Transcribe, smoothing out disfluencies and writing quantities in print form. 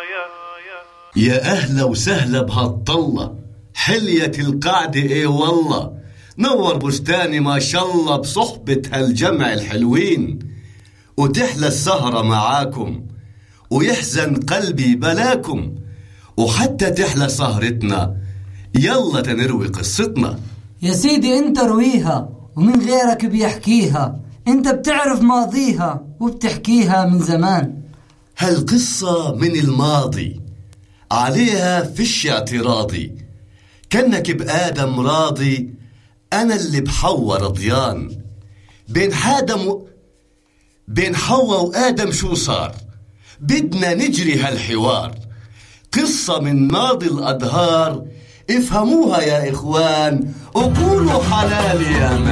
يا أهلا وسهلا بهالطلة، حلية القعدة ايه والله، نور بستاني ما شاء الله بصحبة هالجمع الحلوين، وتحلى السهرة معاكم ويحزن قلبي بلاكم، وحتى تحلى سهرتنا يلا تنروي قصتنا. يا سيدي انت رويها ومن غيرك بيحكيها، انت بتعرف ماضيها وبتحكيها من زمان. هالقصة من الماضي عليها فيش اعتراضي، كأنك بآدم راضي أنا اللي بحوا رضيان. بين حوا وآدم شو صار؟ بدنا نجري هالحوار، قصة من ماضي الأدهار، افهموها يا إخوان وقولوا حلال يا مان.